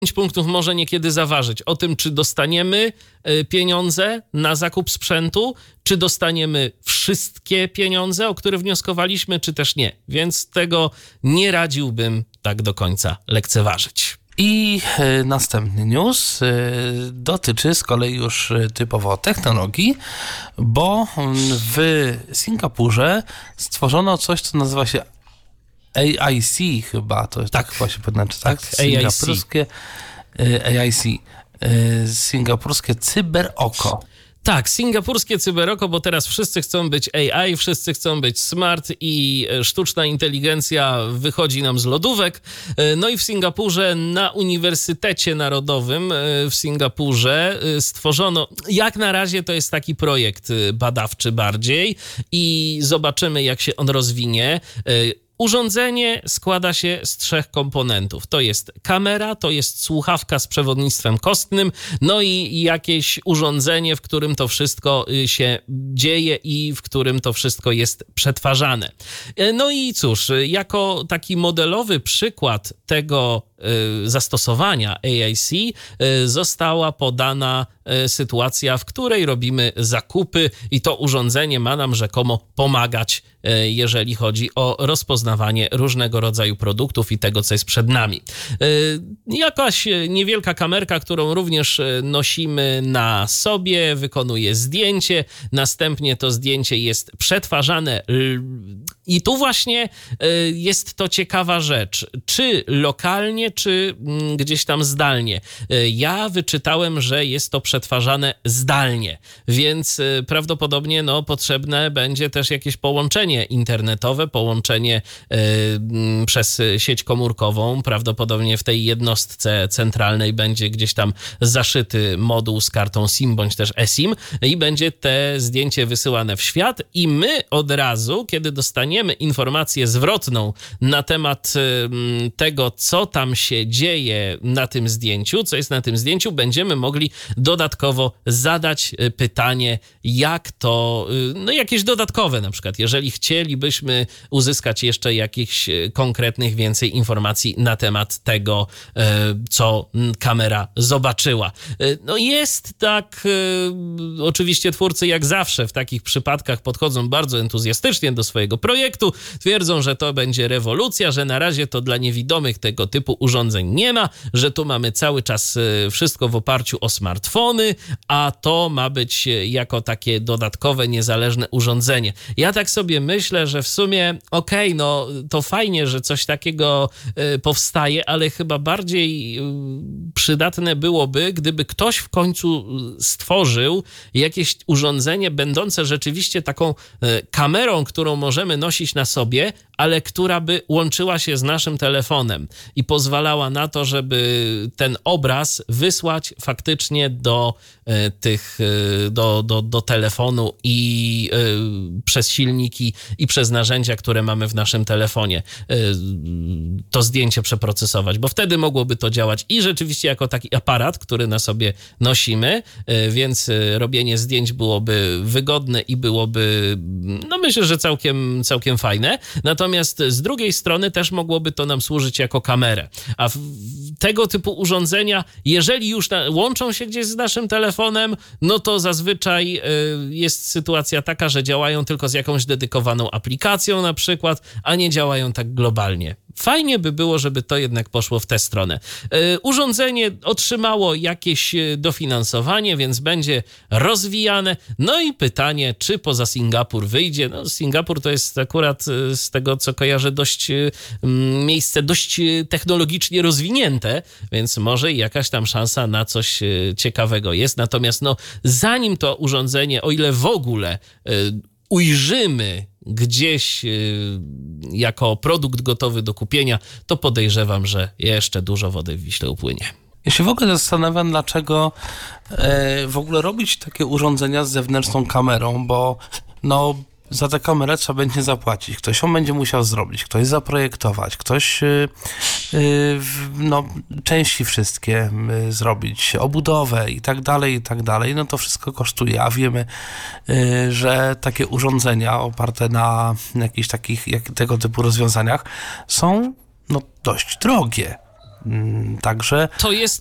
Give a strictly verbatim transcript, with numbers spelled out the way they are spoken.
pięć punktów może niekiedy zaważyć o tym, czy dostaniemy pieniądze na zakup sprzętu, czy dostaniemy wszystkie pieniądze, o które wnioskowaliśmy, czy też nie. Więc tego nie radziłbym tak do końca lekceważyć. I y, następny news y, dotyczy z kolei już typowo technologii, bo w Singapurze stworzono coś, co nazywa się A I C chyba, to tak, tak chyba się powinno czytać, tak? Singapurskie A I C, y, singapurskie cyberoko. Tak, singapurskie cyberoko, bo teraz wszyscy chcą być A I, wszyscy chcą być smart i sztuczna inteligencja wychodzi nam z lodówek. No i w Singapurze na Uniwersytecie Narodowym w Singapurze stworzono, jak na razie to jest taki projekt badawczy bardziej i zobaczymy, jak się on rozwinie. Urządzenie składa się z trzech komponentów. To jest kamera, to jest słuchawka z przewodnictwem kostnym, no i jakieś urządzenie, w którym to wszystko się dzieje i w którym to wszystko jest przetwarzane. No i cóż, jako taki modelowy przykład tego zastosowania A I C została podana sytuacja, w której robimy zakupy i to urządzenie ma nam rzekomo pomagać, jeżeli chodzi o rozpoznawanie różnego rodzaju produktów i tego, co jest przed nami. Jakaś niewielka kamerka, którą również nosimy na sobie, wykonuje zdjęcie, następnie to zdjęcie jest przetwarzane i tu właśnie jest to ciekawa rzecz, czy lokalnie, czy gdzieś tam zdalnie. Ja wyczytałem, że jest to przetwarzane zdalnie, więc prawdopodobnie no, potrzebne będzie też jakieś połączenie internetowe, połączenie y, przez sieć komórkową. Prawdopodobnie w tej jednostce centralnej będzie gdzieś tam zaszyty moduł z kartą SIM bądź też eSIM i będzie te zdjęcie wysyłane w świat i my od razu, kiedy dostaniemy informację zwrotną na temat y, tego, co tam się dzieje na tym zdjęciu, co jest na tym zdjęciu, będziemy mogli dodatkowo zadać pytanie, jak to, no jakieś dodatkowe na przykład, jeżeli chcielibyśmy uzyskać jeszcze jakichś konkretnych więcej informacji na temat tego, co kamera zobaczyła. No jest tak, oczywiście twórcy jak zawsze w takich przypadkach podchodzą bardzo entuzjastycznie do swojego projektu, twierdzą, że to będzie rewolucja, że na razie to dla niewidomych tego typu urządzeń nie ma, że tu mamy cały czas wszystko w oparciu o smartfony, a to ma być jako takie dodatkowe, niezależne urządzenie. Ja tak sobie myślę, że w sumie okej, okay, no to fajnie, że coś takiego y, powstaje, ale chyba bardziej y, przydatne byłoby, gdyby ktoś w końcu stworzył jakieś urządzenie będące rzeczywiście taką y, kamerą, którą możemy nosić na sobie, ale która by łączyła się z naszym telefonem i pozwalała na to, żeby ten obraz wysłać faktycznie do y, tych, y, do, do, do telefonu i y, przez silniki i przez narzędzia, które mamy w naszym telefonie, y, to zdjęcie przeprocesować, bo wtedy mogłoby to działać i rzeczywiście jako taki aparat, który na sobie nosimy, y, więc y, robienie zdjęć byłoby wygodne i byłoby, no myślę, że całkiem, całkiem fajne. Natomiast z drugiej strony też mogłoby to nam służyć jako kamerę. A w, tego typu urządzenia, jeżeli już na, łączą się gdzieś z naszym telefonem, no to zazwyczaj y, jest sytuacja taka, że działają tylko z jakąś dedykowaną aplikacją na przykład, a nie działają tak globalnie. Fajnie by było, żeby to jednak poszło w tę stronę. Yy, urządzenie otrzymało jakieś dofinansowanie, więc będzie rozwijane. No i pytanie, czy poza Singapur wyjdzie? No, Singapur to jest akurat z tego, co kojarzę, dość yy, miejsce dość technologicznie rozwinięte, więc może jakaś tam szansa na coś yy, ciekawego jest. Natomiast no, zanim to urządzenie, o ile w ogóle yy, ujrzymy gdzieś jako produkt gotowy do kupienia, to podejrzewam, że jeszcze dużo wody w Wiśle upłynie. Ja się w ogóle zastanawiam, dlaczego w ogóle robić takie urządzenia z zewnętrzną kamerą, bo no za tę kamerę trzeba będzie zapłacić. Ktoś ją będzie musiał zrobić, ktoś zaprojektować, ktoś no, części wszystkie zrobić, obudowę i tak dalej, i tak dalej. No to wszystko kosztuje, a wiemy, że takie urządzenia oparte na jakichś takich jak tego typu rozwiązaniach są no, dość drogie. Także to jest